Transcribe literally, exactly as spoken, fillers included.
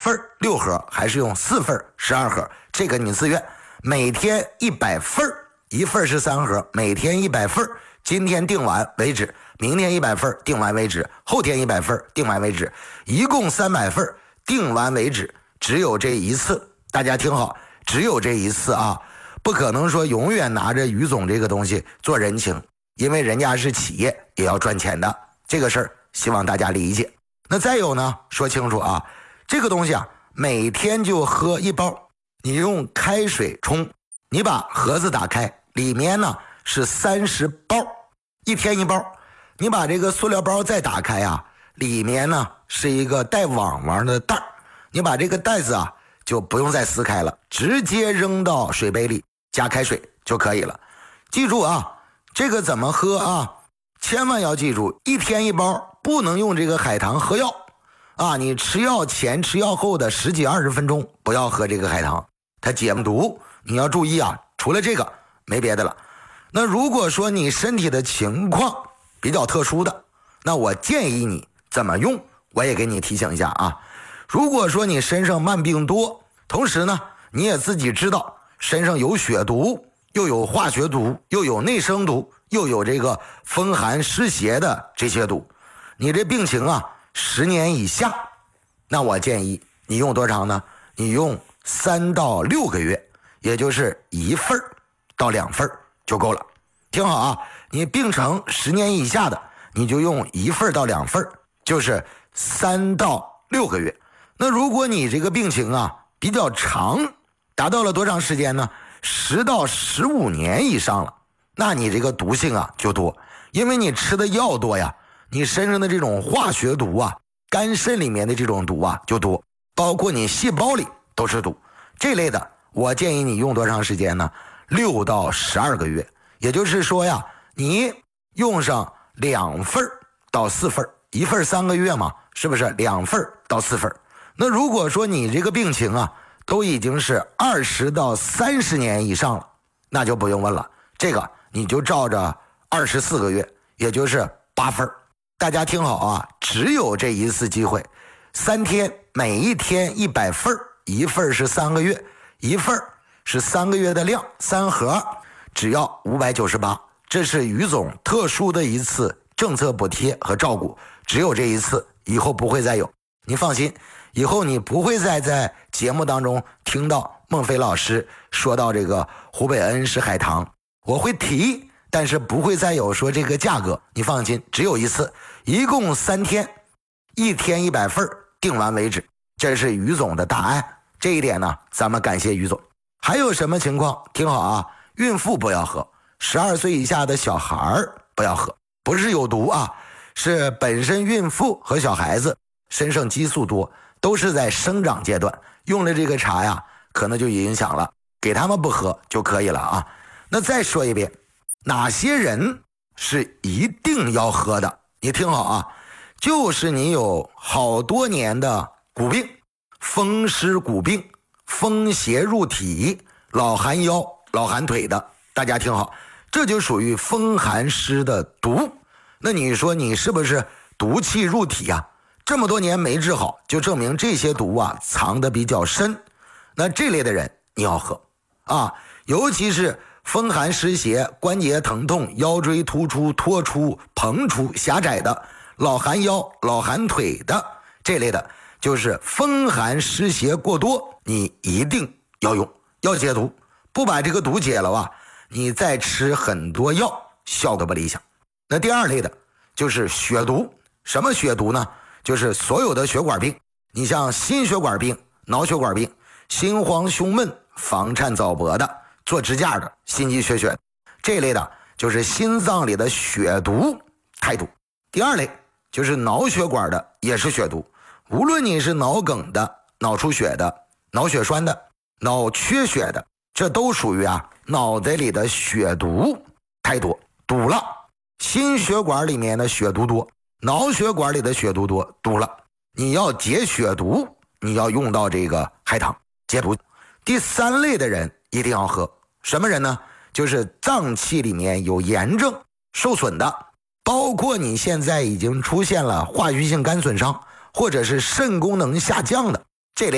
份六盒，还是用四份十二盒，这个你自愿。每天一百份，一份是三盒，每天一百份，今天定完为止，明天一百份定完为止，后天一百份定完为止，一共三百份定完为止，只有这一次。大家听好，只有这一次啊，不可能说永远拿着于总这个东西做人情，因为人家是企业，也要赚钱的，这个事儿希望大家理解。那再有呢，说清楚啊，这个东西啊，每天就喝一包，你用开水冲，你把盒子打开，里面呢是三十包，一天一包。你把这个塑料包再打开啊，里面呢是一个带网网的袋，你把这个袋子啊就不用再撕开了，直接扔到水杯里加开水就可以了。记住啊，这个怎么喝啊？千万要记住，一天一包，不能用这个海棠喝药啊！你吃药前吃药后的十几二十分钟不要喝这个海棠，它解毒，你要注意啊。除了这个没别的了。那如果说你身体的情况比较特殊的，那我建议你怎么用，我也给你提醒一下啊。如果说你身上慢病多，同时呢你也自己知道身上有血毒，又有化学毒，又有内生毒，又有这个风寒湿邪的这些毒，你这病情啊十年以下，那我建议你用多长呢？你用三到六个月，也就是一份到两份就够了。听好啊，你病程十年以下的，你就用一份到两份，就是三到六个月。那如果你这个病情啊比较长，达到了多长时间呢？十到十五年以上了，那你这个毒性啊就多，因为你吃的药多呀，你身上的这种化学毒啊，肝肾里面的这种毒啊就多，包括你细胞里都是毒。这类的我建议你用多长时间呢？六到十二个月。也就是说呀，你用上两份到四份，一份三个月嘛，是不是？两份到四份。那如果说你这个病情啊都已经是二十到三十年以上了，那就不用问了，这个你就照着二十四个月，也就是八份。大家听好啊，只有这一次机会，三天，每一天一百份，一份是三个月，一份是三个月的量，三盒只要五百九十八，这是于总特殊的一次政策补贴和照顾，只有这一次，以后不会再有。你放心，以后你不会再在节目当中听到孟非老师说到这个湖北恩施海棠，我会提，但是不会再有说这个价格，你放心，只有一次，一共三天，一天一百份，定完为止，这是于总的大爱，这一点呢咱们感谢于总。还有什么情况？听好啊，孕妇不要喝，十二岁以下的小孩不要喝，不是有毒啊，是本身孕妇和小孩子身上激素多，都是在生长阶段，用了这个茶呀可能就影响了，给他们不喝就可以了啊。那再说一遍，哪些人是一定要喝的？你听好啊，就是你有好多年的骨病，风湿骨病，风邪入体，老寒腰老寒腿的，大家听好，这就属于风寒湿的毒。那你说你是不是毒气入体啊？这么多年没治好，就证明这些毒啊藏得比较深。那这类的人你要喝啊，尤其是风寒湿邪、关节疼痛、腰椎突出、脱出、膨出、狭窄的，老寒腰老寒腿的这类的，就是风寒湿邪过多，你一定要用，要解毒。不把这个毒解了啊，你再吃很多药效果不理想。那第二类的就是血毒。什么血毒呢？就是所有的血管病，你像心血管病、脑血管病、心慌胸闷、房颤早搏的，做支架的，心肌缺血这类的，就是心脏里的血毒太毒。第二类就是脑血管的，也是血毒，无论你是脑梗的、脑出血的、脑血栓的、脑缺血的，这都属于啊脑袋里的血毒太多，堵了。心血管里面的血毒多，脑血管里的血毒多，堵了。你要解血毒，你要用到这个海棠解毒。第三类的人一定要喝，什么人呢？就是脏器里面有炎症受损的，包括你现在已经出现了化瘀性肝损伤，或者是肾功能下降的，